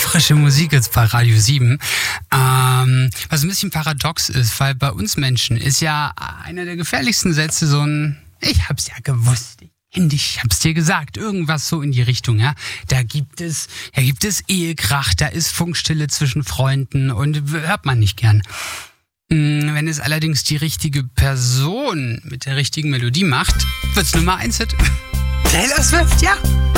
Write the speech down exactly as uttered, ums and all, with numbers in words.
Frische Musik jetzt bei Radio sieben. Ähm, was ein bisschen paradox ist, weil bei uns Menschen ist ja einer der gefährlichsten Sätze so ein Ich hab's ja gewusst. Ich hab's dir gesagt, irgendwas so in die Richtung, ja. Da gibt es, da gibt es Ehekrach, da ist Funkstille zwischen Freunden und hört man nicht gern. Wenn es allerdings die richtige Person mit der richtigen Melodie macht, wird's Nummer eins Hit. Taylor Swift, ja.